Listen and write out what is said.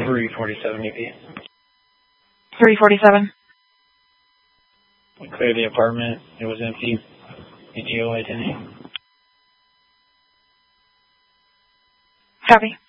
347 EP. 347. We cleared the apartment. It was empty. EGO identity. Copy.